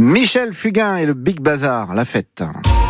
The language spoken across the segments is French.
Michel Fugain et le Big Bazar, la fête.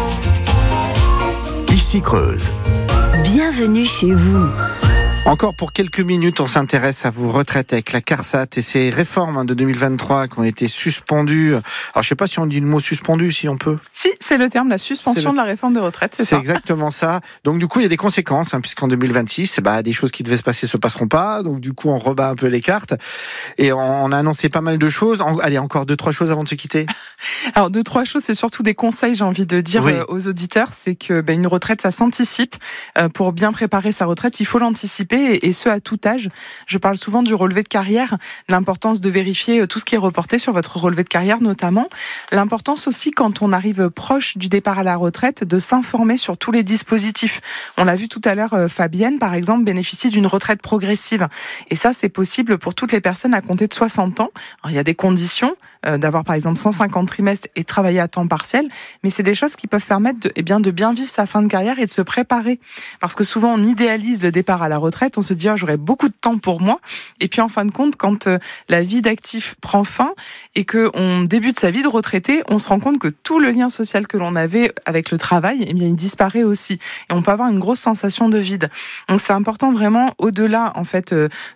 Ici Creuse. Bienvenue chez vous. Encore pour quelques minutes, on s'intéresse à vos retraites avec la CARSAT et ces réformes de 2023 qui ont été suspendues. Alors, je sais pas si on dit le mot suspendu, si on peut. Si, c'est le terme, la suspension de la réforme des retraites, c'est ça. C'est exactement ça. Donc, du coup, il y a des conséquences, puisqu'en 2026, des choses qui devaient se passer se passeront pas. Donc, du coup, on rebat un peu les cartes. Et on a annoncé pas mal de choses. Allez, encore 2-3 choses avant de se quitter. Alors, 2-3 choses, c'est surtout des conseils, j'ai envie de dire aux auditeurs. C'est que une retraite, ça s'anticipe. Pour bien préparer sa retraite, il faut l'anticiper. Et ce, à tout âge. Je parle souvent du relevé de carrière, l'importance de vérifier tout ce qui est reporté sur votre relevé de carrière notamment. L'importance aussi, quand on arrive proche du départ à la retraite, de s'informer sur tous les dispositifs. On l'a vu tout à l'heure, Fabienne, par exemple, bénéficie d'une retraite progressive. Et ça, c'est possible pour toutes les personnes à compter de 60 ans. Alors, il y a des conditions, d'avoir par exemple 150 trimestres et travailler à temps partiel, mais c'est des choses qui peuvent permettre de bien vivre sa fin de carrière et de se préparer. Parce que souvent, on idéalise le départ à la retraite, on se dit j'aurai beaucoup de temps pour moi, et puis en fin de compte, quand la vie d'actif prend fin et qu'on débute sa vie de retraité, on se rend compte que tout le lien social que l'on avait avec le travail, il disparaît aussi, et on peut avoir une grosse sensation de vide. Donc c'est important vraiment, au-delà en fait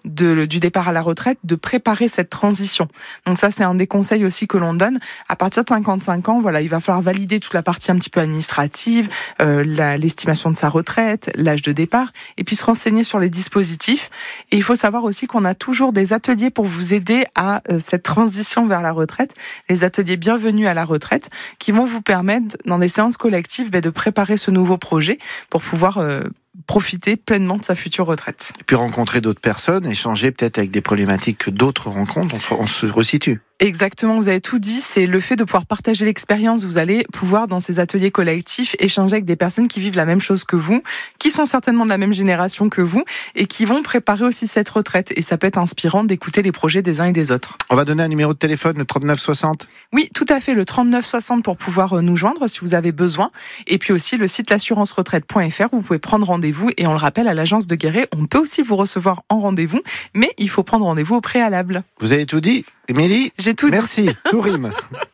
du départ à la retraite, de préparer cette transition. Donc ça, c'est un des conseils aussi que l'on donne. À partir de 55 ans, il va falloir valider toute la partie un petit peu administrative, l'estimation de sa retraite, l'âge de départ, et puis se renseigner sur les dispositifs. Et il faut savoir aussi qu'on a toujours des ateliers pour vous aider à cette transition vers la retraite, les ateliers Bienvenue à la retraite, qui vont vous permettre, dans des séances collectives, de préparer ce nouveau projet pour pouvoir profiter pleinement de sa future retraite. Et puis rencontrer d'autres personnes, échanger peut-être avec des problématiques que d'autres rencontrent, on se resitue. Exactement, vous avez tout dit, c'est le fait de pouvoir partager l'expérience. Vous allez pouvoir, dans ces ateliers collectifs, échanger avec des personnes qui vivent la même chose que vous, qui sont certainement de la même génération que vous, et qui vont préparer aussi cette retraite. Et ça peut être inspirant d'écouter les projets des uns et des autres. On va donner un numéro de téléphone, le 3960 ? Oui, tout à fait, le 3960 pour pouvoir nous joindre si vous avez besoin. Et puis aussi le site l'assurance-retraite.fr où vous pouvez prendre rendez-vous. Et on le rappelle, à l'agence de Guéret, on peut aussi vous recevoir en rendez-vous, mais il faut prendre rendez-vous au préalable. Vous avez tout dit, Émilie ? J'ai tout dit. Merci, tout rime.